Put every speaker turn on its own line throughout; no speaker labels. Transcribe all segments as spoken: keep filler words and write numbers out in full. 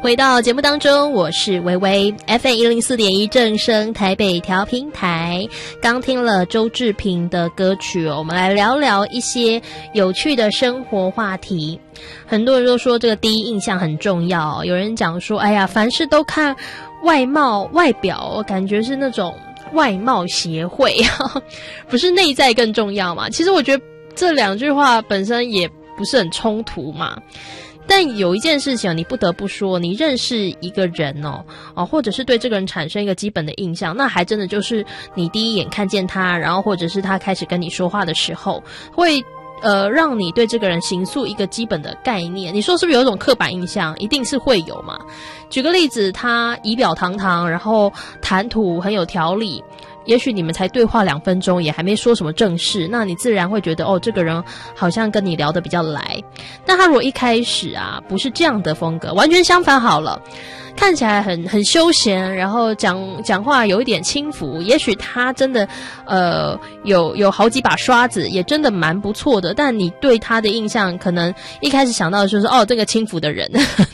回到节目当中，我是微微 F M 一零四点一正声台北调频台。刚听了周志平的歌曲哦，我们来聊聊一些有趣的生活话题。很多人都说这个第一印象很重要，有人讲说，哎呀，凡事都看外貌外表，我感觉是那种外貌协会不是内在更重要嘛？其实我觉得这两句话本身也不是很冲突嘛。但有一件事情你不得不说，你认识一个人哦，哦，或者是对这个人产生一个基本的印象，那还真的就是你第一眼看见他，然后或者是他开始跟你说话的时候，会呃让你对这个人形塑一个基本的概念。你说是不是有一种刻板印象？一定是会有嘛。举个例子，他仪表堂堂，然后谈吐很有条理，也许你们才对话两分钟，也还没说什么正事，那你自然会觉得哦，这个人好像跟你聊得比较来。但他如果一开始啊不是这样的风格，完全相反好了，看起来很很休闲，然后讲讲话有一点轻浮，也许他真的呃有有好几把刷子，也真的蛮不错的，但你对他的印象可能一开始想到的就是哦，这个轻浮的人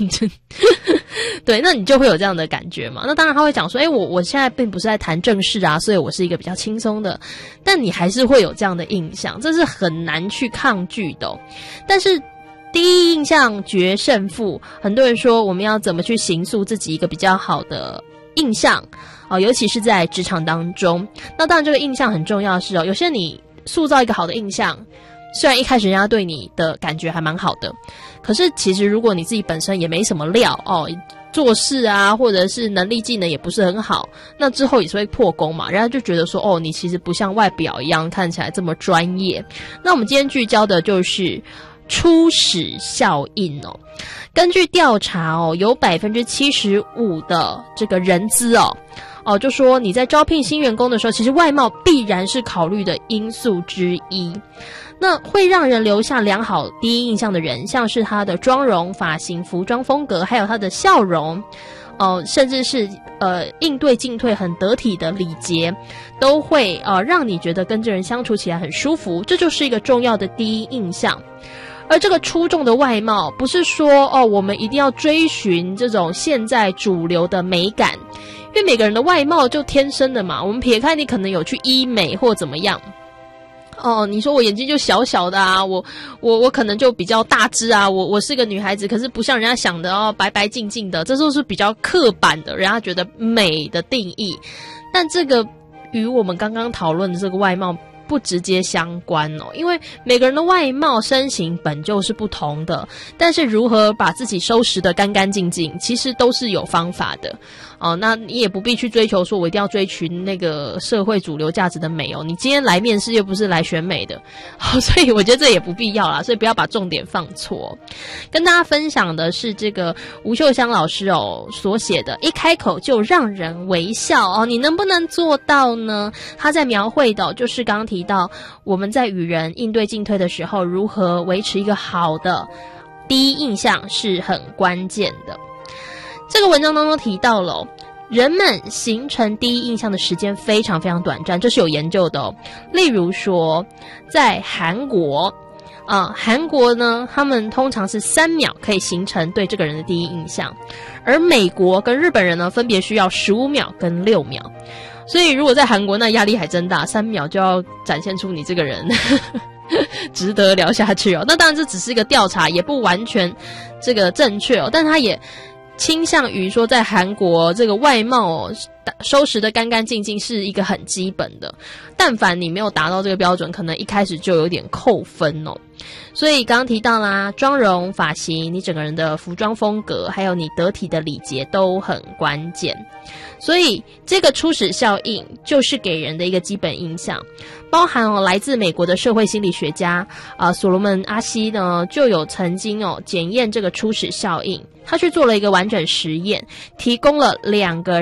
对，那你就会有这样的感觉嘛。那当然他会讲说，诶，我我现在并不是在谈正事啊，所以我是一个比较轻松的，但你还是会有这样的印象，这是很难去抗拒的哦。但是第一印象决胜负，很多人说我们要怎么去形塑自己一个比较好的印象哦，尤其是在职场当中。那当然这个印象很重要的是哦，有些你塑造一个好的印象，虽然一开始人家对你的感觉还蛮好的，可是其实如果你自己本身也没什么料哦，做事啊或者是能力技能也不是很好，那之后也是会破功嘛，人家就觉得说哦，你其实不像外表一样看起来这么专业。那我们今天聚焦的就是初始效应哦。根据调查哦，有 百分之七十五 的这个人资哦哦，就说你在招聘新员工的时候，其实外貌必然是考虑的因素之一。那会让人留下良好第一印象的人，像是他的妆容、发型、服装风格，还有他的笑容呃，甚至是呃应对进退很得体的礼节，都会呃让你觉得跟这人相处起来很舒服，这就是一个重要的第一印象。而这个出众的外貌，不是说哦我们一定要追寻这种现在主流的美感，因为每个人的外貌就天生的嘛，我们撇开你可能有去医美或怎么样哦，你说我眼睛就小小的啊，我我我可能就比较大只啊，我我是个女孩子，可是不像人家想的哦，白白净净的，这都是比较刻板的，人家觉得美的定义。但这个与我们刚刚讨论的这个外貌不直接相关哦，因为每个人的外貌身形本就是不同的，但是如何把自己收拾得干干净净，其实都是有方法的哦。那你也不必去追求说我一定要追寻那个社会主流价值的美哦，你今天来面试又不是来选美的哦，所以我觉得这也不必要啦，所以不要把重点放错。跟大家分享的是这个吴秀香老师哦所写的一开口就让人微笑哦，你能不能做到呢？他在描绘的、哦、就是刚刚提到我们在与人应对进退的时候，如何维持一个好的第一印象是很关键的。这个文章当中提到了、哦、人们形成第一印象的时间非常非常短暂，这是有研究的哦。例如说在韩国啊，韩国呢他们通常是三秒可以形成对这个人的第一印象，而美国跟日本人呢分别需要十五秒跟六秒。所以如果在韩国那压力还真大，三秒就要展现出你这个人值得聊下去哦。那当然这只是一个调查，也不完全这个正确哦，但他也倾向于说在韩国这个外貌哦收拾得干干净净是一个很基本的，但凡你没有达到这个标准，可能一开始就有点扣分哦。所以刚刚提到啦，妆容、发型，你整个人的服装风格，还有你得体的礼节都很关键。所以这个初始效应就是给人的一个基本印象，包含哦来自美国的社会心理学家啊、呃、所罗门阿西呢就有曾经哦检验这个初始效应，他去做了一个完整实验，提供了两个